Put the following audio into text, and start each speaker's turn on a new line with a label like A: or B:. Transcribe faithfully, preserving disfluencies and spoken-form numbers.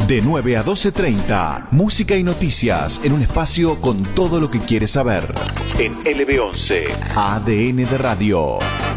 A: De nueve a doce treinta, música y noticias en un espacio con todo lo que quieres saber. En L B once, A D N de Radio.